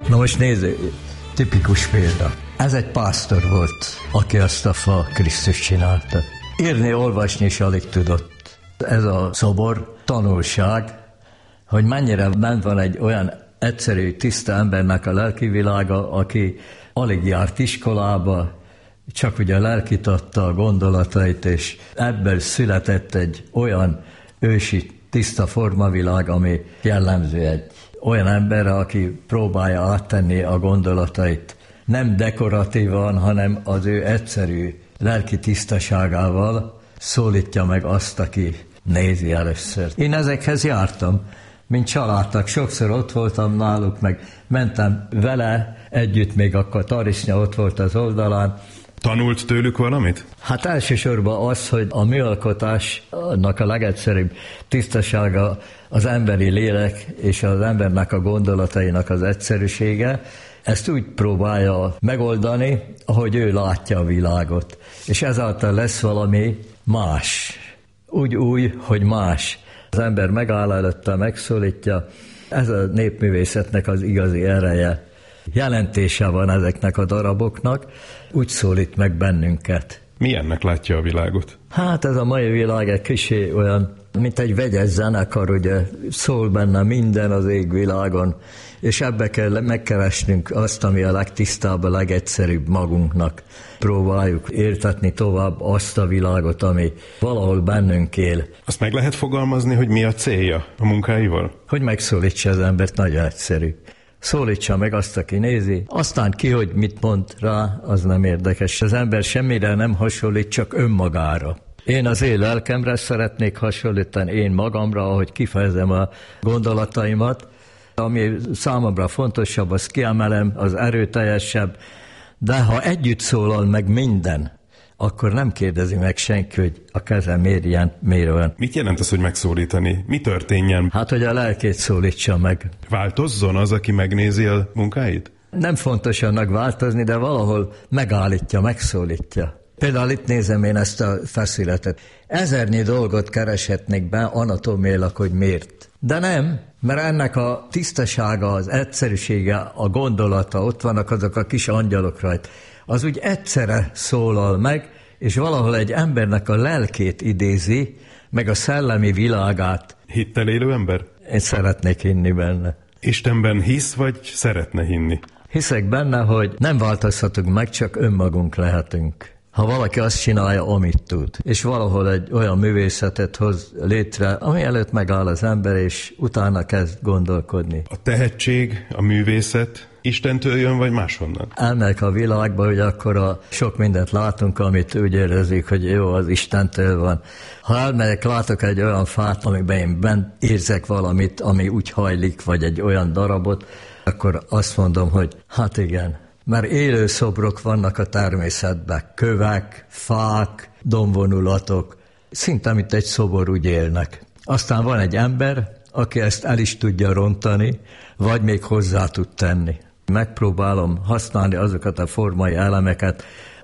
Na most nézd, tipikus példa. Ez egy pásztor volt, aki azt a fa Krisztus csinálta. Írni, olvasni is alig tudott. Ez a szobor tanulság, hogy mennyire bent van egy olyan egyszerű, tiszta embernek a lelki világa, aki alig járt iskolába, csak ugye lelkitatta a gondolatait, és ebből született egy olyan ősi, tiszta formavilág, ami jellemző egy olyan emberre, aki próbálja áttenni a gondolatait. Nem dekoratívan, hanem az ő egyszerű lelki tisztaságával szólítja meg azt, aki nézi először. Én ezekhez jártam, mint családtag, sokszor ott voltam náluk, meg mentem vele együtt, még akkor Tarisnya ott volt az oldalán. Tanult tőlük valamit? Hát elsősorban az, hogy a műalkotásnak a legegyszerűbb tisztasága az emberi lélek és az embernek a gondolatainak az egyszerűsége. Ezt úgy próbálja megoldani, ahogy ő látja a világot. És ezáltal lesz valami más. Úgy új, hogy más. Az ember megáll előtte, megszólítja. Ez a népművészetnek az igazi ereje. Jelentése van ezeknek a daraboknak, úgy szólít meg bennünket. Milyennek látja a világot? Hát ez a mai világ egy kicsi olyan, mint egy vegyes zenekar, ugye szól benne minden az égvilágon, és ebbe kell megkeresnünk azt, ami a legtisztább, a legegyszerűbb magunknak. Próbáljuk értetni tovább azt a világot, ami valahol bennünk él. Azt meg lehet fogalmazni, hogy mi a célja a munkáival? Hogy megszólítsa az embert, nagyon egyszerű. Szólítsa meg azt, aki nézi, aztán ki, hogy mit mond rá, az nem érdekes. Az ember semmire nem hasonlít, csak önmagára. Én az én lelkemre szeretnék hasonlítani, én magamra, ahogy kifejezem a gondolataimat. Ami számomra fontosabb, azt kiemelem, az erőteljesebb, de ha együtt szólal meg minden, akkor nem kérdezi meg senki, hogy a kezem miért ilyen, miért olyan. Mit jelent az, hogy megszólítani? Mi történjen? Hát, hogy a lelkét szólítsa meg. Változzon az, aki megnézi a munkáit? Nem fontos annak változni, de valahol megállítja, megszólítja. Például itt nézem én ezt a feszületet. Ezernyi dolgot kereshetnék be anatómiailag, hogy miért. De nem, mert ennek a tisztasága, az egyszerűsége, a gondolata, ott vannak azok a kis angyalok rajta. Az úgy egyszerre szólal meg, és valahol egy embernek a lelkét idézi, meg a szellemi világát. Hittel élő ember? Én szeretnék hinni benne. Istenben hisz, vagy szeretne hinni? Hiszek benne, hogy nem változhatunk meg, csak önmagunk lehetünk. Ha valaki azt csinálja, amit tud, és valahol egy olyan művészetet hoz létre, ami előtt megáll az ember, és utána kezd gondolkodni. A tehetség, a művészet Istentől jön, vagy máshonnan? Elmegyek a világba, hogy akkor a sok mindent látunk, amit úgy érezzük, hogy jó, az Istentől van. Ha elmegyek, látok egy olyan fát, amiben én bent érzek valamit, ami úgy hajlik, vagy egy olyan darabot, akkor azt mondom, hogy hát igen, mert élő szobrok vannak a természetben, kövek, fák, dombvonulatok, szinte mint egy szobor úgy élnek. Aztán van egy ember, aki ezt el is tudja rontani, vagy még hozzá tud tenni. Megpróbálom használni azokat a formai elemeket,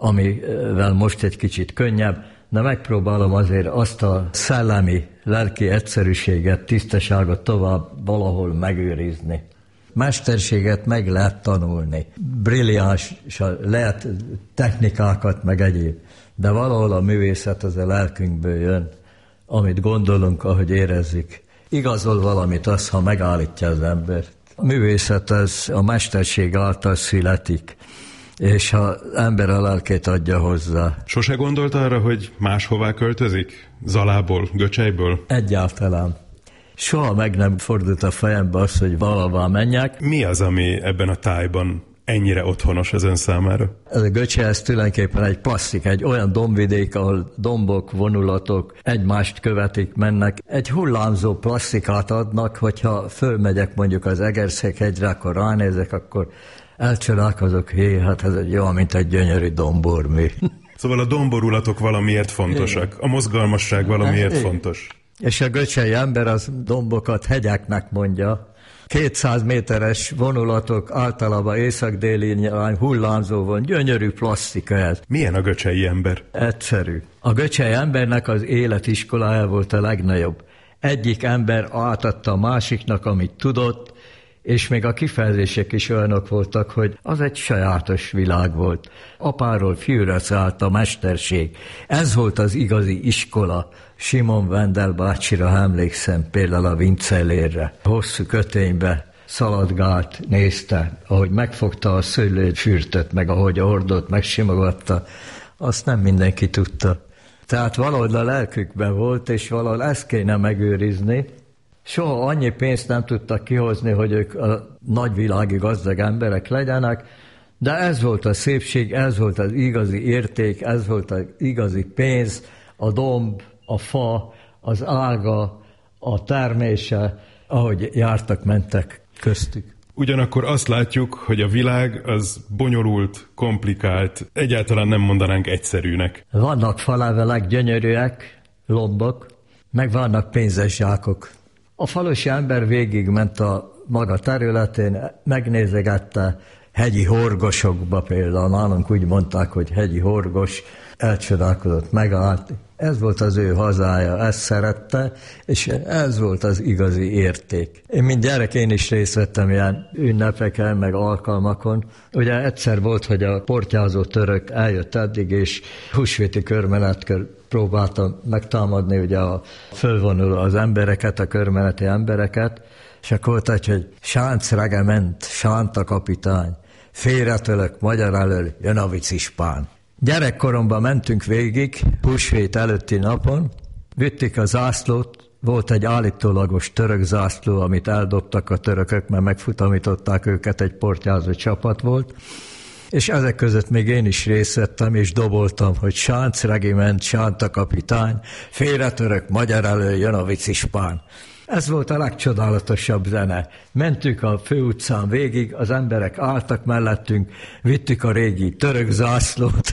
amivel most egy kicsit könnyebb, de megpróbálom azért azt a szellemi, lelki egyszerűséget, tisztaságot tovább valahol megőrizni. Mesterséget meg lehet tanulni, brilliáns lehet technikákat, meg egyéb, de valahol a művészet az a lelkünkből jön, amit gondolunk, ahogy érezzük. Igazol valamit az, ha megállítja az embert. A művészet az a mesterség által születik, és ha az ember a lelkét adja hozzá. Sose gondolt arra, hogy máshová költözik? Zalából, Göcselyből? Egyáltalán. Soha meg nem fordult a fejembe az, hogy valahová menjek. Mi az, ami ebben a tájban ennyire otthonos az ön számára? Ez a Göcsej, ez tulajdonképpen egy plastik, egy olyan dombvidék, ahol dombok, vonulatok egymást követik, mennek. Egy hullámzó plastikát adnak, hogyha fölmegyek mondjuk az Egerszeg-hegyre, akkor ránézek, akkor elcsodálkozok, hát ez egy olyan, mint egy gyönyörű dombormű. Szóval a domborulatok valamiért fontosak, a mozgalmasság valamiért fontos. És a göcsei ember az dombokat hegyeknek mondja. 200 méteres vonulatok, általában észak-déli nyilány, hullámzó van, gyönyörű plasztika ez. Milyen a göcsei ember? Egyszerű. A göcsei embernek az életiskolája volt a legnagyobb. Egyik ember átadta a másiknak, amit tudott, és még a kifejezések is olyanok voltak, hogy az egy sajátos világ volt. Apáról fiúra szállt a mesterség. Ez volt az igazi iskola. Simon Wendel bácsira emlékszem, például a Vincellérre. Hosszú köténybe szaladgált, nézte, ahogy megfogta a szőlőfürtöt, meg ahogy ordott, megsimogatta, azt nem mindenki tudta. Tehát valahogy a lelkükben volt, és valahol ezt kéne megőrizni. Soha annyi pénzt nem tudtak kihozni, hogy ők a nagyvilági gazdag emberek legyenek, de ez volt a szépség, ez volt az igazi érték, ez volt az igazi pénz, a domb, a fa, az ága, a termése, ahogy jártak, mentek köztük. Ugyanakkor azt látjuk, hogy a világ az bonyolult, komplikált, egyáltalán nem mondanánk egyszerűnek. Vannak falávelek, gyönyörűek, lombok, meg vannak pénzes zsákok. A falusi ember végigment a maga területén, megnézegette hegyi horgosokba például, nálunk úgy mondták, hogy hegyi horgos, elcsodálkozott, megállt. Ez volt az ő hazája, ezt szerette, és ez volt az igazi érték. Én mint gyerek én is részt vettem ilyen ünnepeken, meg alkalmakon. Ugye egyszer volt, hogy a portyázó török eljött eddig, és húsvéti körmenetkor próbáltam megtámadni, ugye fölvonul az embereket, a körmeneti embereket, és akkor volt egy, hogy sánc regement, sánta kapitány, félretölök magyar elől, jön a vicispán. Gyerekkoromban mentünk végig, húsvét előtti napon, vittük a zászlót, volt egy állítólagos török zászló, amit eldobtak a törökök, mert megfutamították őket, egy portyázó csapat volt, és ezek között még én is részt vettem, és doboltam, hogy sánc regiment, sánta kapitány, félretörök magyar elől, jön a vicispán. Ez volt a legcsodálatosabb zene. Mentünk a főutcán végig, az emberek álltak mellettünk, vittük a régi török zászlót.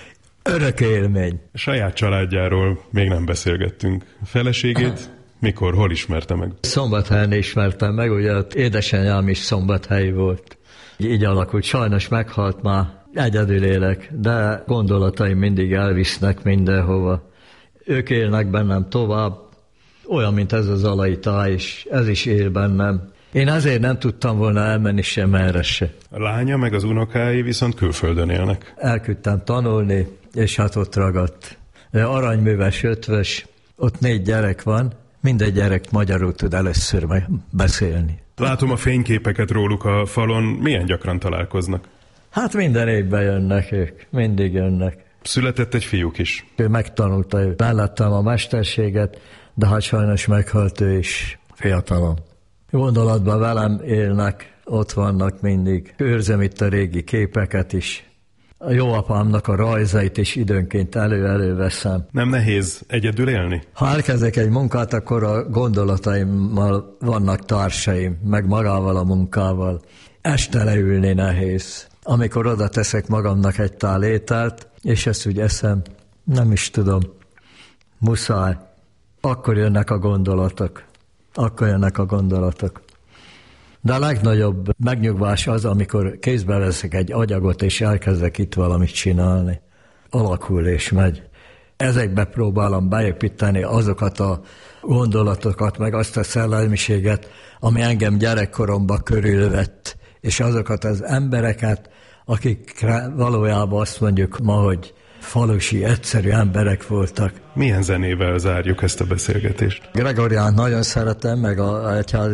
Örök élmény. A saját családjáról még nem beszélgettünk. A feleségét mikor, hol ismerte meg? Szombathelyen ismertem meg, ugye édesanyám is szombathelyi volt. Így alakult, sajnos meghalt már, egyedül élek, de gondolataim mindig elvisznek mindenhova. Ők élnek bennem tovább, olyan, mint ez az Zalai táj is, ez is él bennem. Én azért nem tudtam volna elmenni sem erre se. A lánya meg az unokái viszont külföldön élnek. Elküldtem tanulni, és hát ott ragadt. Aranyműves, ötvös, ott 4 gyerek van, mindegy gyerek magyarul tud először beszélni. Látom a fényképeket róluk a falon, milyen gyakran találkoznak? Hát minden évben jönnek ők, mindig jönnek. Született egy fiúk is. Ő megtanulta mellettem a mesterséget, de hát sajnos meghalt ő is fiatalon. Gondolatban velem élnek, ott vannak mindig. Őrzem itt a régi képeket is. A jó apámnak a rajzait is időnként előveszem. Nem nehéz egyedül élni? Ha elkezdek egy munkát, akkor a gondolataimmal vannak társaim, meg magával a munkával. Este leülni nehéz. Amikor oda teszek magamnak egy tál ételt, és ezt úgy eszem, nem is tudom, muszáj. Akkor jönnek a gondolatok. De a legnagyobb megnyugvás az, amikor kézbe veszek egy agyagot, és elkezdek itt valamit csinálni. Alakul és megy. Ezekbe próbálom beépíteni azokat a gondolatokat, meg azt a szellemiséget, ami engem gyerekkoromban körülvett, és azokat az embereket, akikre valójában azt mondjuk ma, hogy falusi, egyszerű emberek voltak. Milyen zenével zárjuk ezt a beszélgetést? Gregoriánt nagyon szeretem, meg a egyház